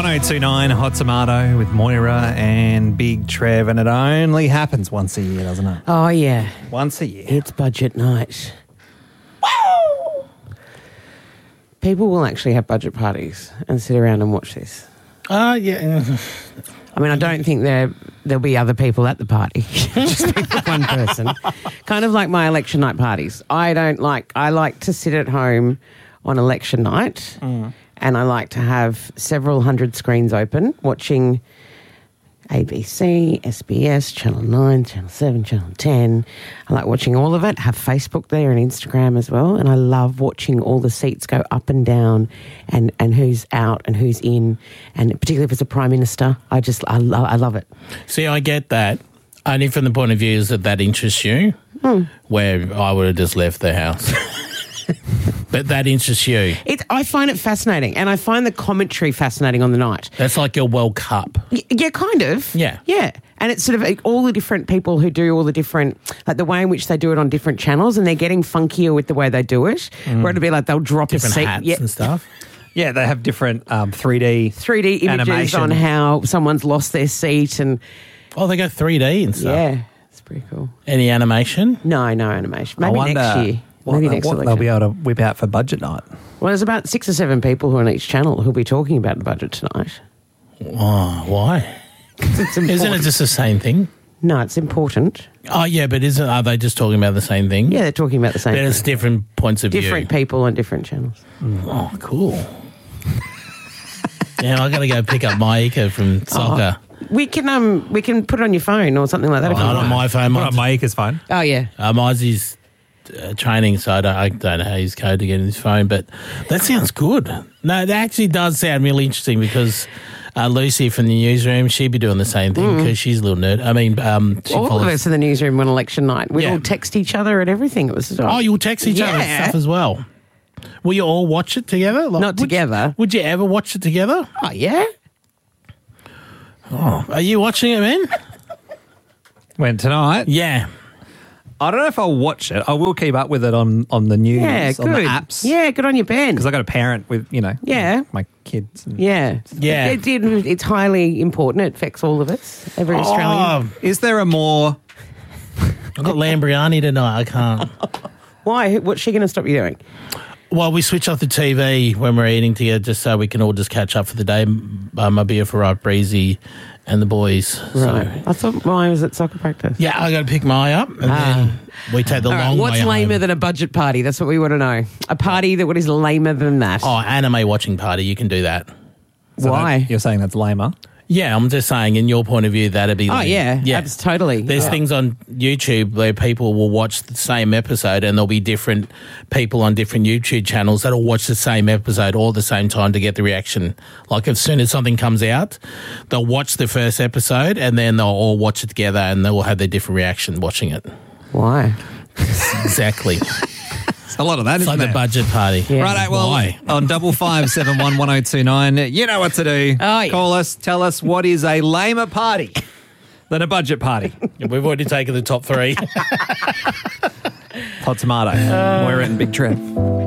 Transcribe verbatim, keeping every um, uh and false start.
one oh two nine Hot Tomato with Moira and Big Trev, and it only happens once a year, doesn't it? Oh, yeah. Once a year. It's budget night. Woo! People will actually have budget parties and sit around and watch this. Oh, uh, yeah. I mean, I don't think there there'll be other people at the party. Just be the one person. Kind of like my election night parties. I don't like. I like to sit at home on election night, mm. and I like to have several hundred screens open, watching A B C, S B S, Channel Nine, Channel Seven, Channel Ten. I like watching all of it. Have Facebook there and Instagram as well, and I love watching all the seats go up and down, and, and who's out and who's in, and particularly if it's a prime minister, I just I love I love it. See, I get that only from the point of view that that interests you, hmm. where I would have just left the house. But that interests you. It, I find it fascinating, and I find the commentary fascinating on the night. That's like your World Cup. Y- yeah, kind of. Yeah. Yeah. And it's sort of like all the different people who do all the different, like the way in which they do it on different channels, and they're getting funkier with the way they do it, mm. where it'll be like they'll drop different a seat. hats yeah. and stuff. Yeah, they have different um, three D three D images animation. on how someone's lost their seat. and Oh, they go three D and stuff. Yeah, it's pretty cool. Any animation? No, no animation. Maybe wonder, next year. What, Maybe next what election. they'll be able to whip out for budget night. Well, there's about six or seven people who are on each channel who'll be talking about the budget tonight. Oh, why? It's Isn't it just the same thing? No, it's important. Oh, yeah, but isn't are they just talking about the same thing? Yeah, they're talking about the same But thing. it's different points of Different view. people on different channels. Mm. Oh, cool. Yeah, I got to go pick up Maika from soccer. Oh, we can um we can put it on your phone or something like that. Oh, if you not want. on my phone. Put on Maika's phone. Oh, yeah. Uh, Mozzy's uh, training, so I don't, I don't know how his code to get in his phone, but that sounds good. No, that actually does sound really interesting because uh, Lucy from the newsroom, she'd be doing the same thing because mm. she's a little nerd. I mean, um, she all follows... of us in the newsroom on election night. We'd Yeah. all text each other and everything. It was Oh, you'll text each other and Yeah. stuff as well. Will you all watch it together? Like, Not would together. You, would you ever watch it together? Oh, yeah? Oh, are you watching it, man? When tonight? Yeah. I don't know if I'll watch it. I will keep up with it on, on the news, Yeah, on the good. apps. Yeah, good on you, Ben. Because I got a parent with, you know, Yeah. my kids. And Yeah. Yeah. It, it, it's highly important. It affects all of us, every Australian. Oh, Is there a more... I've got Lambriani tonight. I can't. Why? What's she going to stop you doing? Well, we switch off the T V when we're eating together just so we can all just catch up for the day. Um, I'll be here for right, Breezy and the boys. Right. So, I thought mine was at soccer practice. yeah, I got to pick Mai up and Ah. then we take the All right, long what's way lamer home. than a budget party? That's what we want to know. A party that what is lamer than that? Oh, anime watching party. You can do that. So Why? that- you're saying that's lamer? Yeah, I'm just saying, in your point of view, that'd be... Oh, lame. yeah. yeah. Abs- totally. There's Yeah. things on YouTube where people will watch the same episode and there'll be different people on different YouTube channels that'll watch the same episode all at the same time to get the reaction. Like, as soon as something comes out, they'll watch the first episode and then they'll all watch it together and they'll have their different reaction watching it. Why? Exactly. It's a lot of that, It's isn't like the there? budget party. Yeah. Right, well, Why? on double five seven one one zero two nine, you know what to do. Oh, yeah. Call us, tell us what is a lamer party than a budget party. We've already taken the top three. Hot Tomato, Moira and Big Trev.